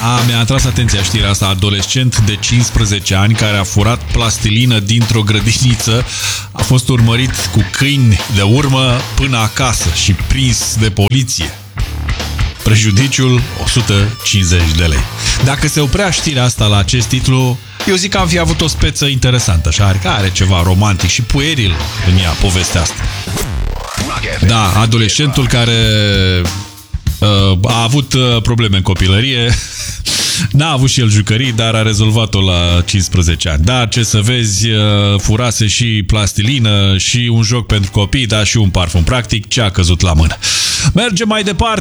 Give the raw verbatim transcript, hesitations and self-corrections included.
A, mi-a atras atenția știrea asta. Adolescent de cincisprezece ani care a furat plastilină dintr-o grădiniță a fost urmărit cu câini de urmă până acasă și prins de poliție. Prejudiciul o sută cincizeci de lei. Dacă se oprea știrea asta la acest titlu, eu zic că am fi avut o speță interesantă, așa, care are ceva romantic și pueril în ea, povestea asta. Da, adolescentul care uh, a avut uh, probleme în copilărie, n-a avut și el jucării, dar a rezolvat-o la cincisprezece ani. Dar ce să vezi, uh, furase și plastilină și un joc pentru copii, dar și un parfum. Practic, ce a căzut la mână. Mergem mai departe.